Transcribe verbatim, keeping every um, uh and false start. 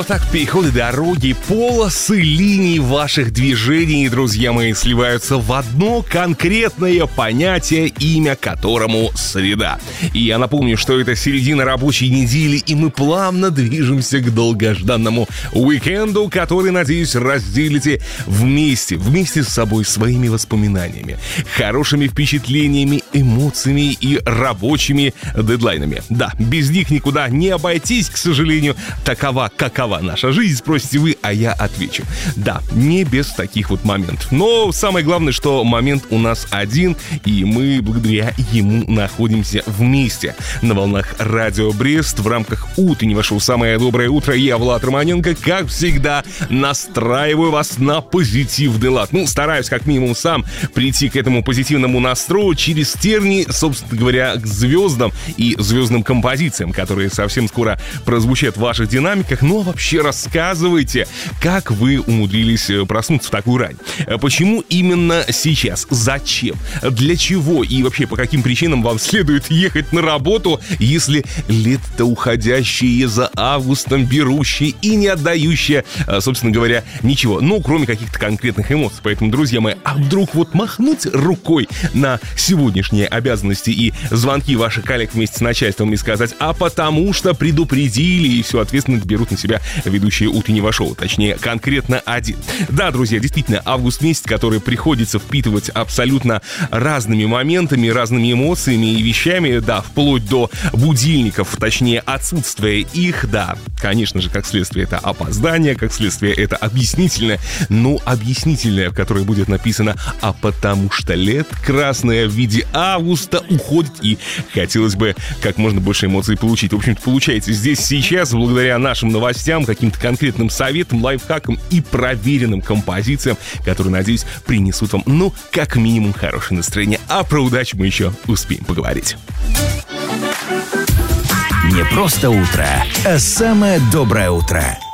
Вот так переходы дороги, полосы, линии ваших движений, друзья мои, сливаются в одно конкретное понятие, имя которому среда. И я напомню, что это середина рабочей недели, и мы плавно движемся к долгожданному уикенду, который, надеюсь, разделите вместе, вместе с собой своими воспоминаниями, хорошими впечатлениями, эмоциями и рабочими дедлайнами. Да, без них никуда не обойтись, к сожалению. Такова, какова наша жизнь, спросите вы, а я отвечу. Да, не без таких вот моментов. Но самое главное, что момент у нас один, и мы благодаря ему находимся вместе на волнах Радио Брест в рамках утреннего шоу «Самое доброе утро». Я, Влад Романенко, как всегда, настраиваю вас на позитивный лад. Ну, стараюсь как минимум сам прийти к этому позитивному настрою через тернии, собственно говоря, к звездам и звездным композициям, которые совсем скоро прозвучат в ваших динамиках. Ну а вообще рассказывайте, как вы умудрились проснуться в такую рань. Почему именно сейчас? Зачем? Для чего? И вообще по каким причинам вам следует ехать на работу, если лето уходящее за августом, берущее и не отдающее, собственно говоря, ничего. Ну, кроме каких-то конкретных эмоций. Поэтому, друзья мои, а вдруг вот махнуть рукой на сегодняшние обязанности и звонки ваших коллег вместе с начальством и сказать, а потому что предупредили, и всю ответственность берут на себя ведущие утреннего шоу, точнее, конкретно один. Да, друзья, действительно, август месяц, который приходится впитывать абсолютно разными моментами, разными эмоциями и вещами, да, вплоть до будильников, точнее, отсутствия их, да, конечно же, как следствие это опоздание, как следствие это объяснительное, но объяснительное, в которое будет написано, а потому что лет красное в виде августа уходит, и хотелось бы как можно больше эмоций получить. В общем-то, получается здесь сейчас, благодаря нашим новостям, каким-то конкретным советам, лайфхакам и проверенным композициям, которые, надеюсь, принесут вам, ну, как минимум, хорошее настроение. А про удачу мы еще успеем поговорить. Не просто утро, а самое доброе утро.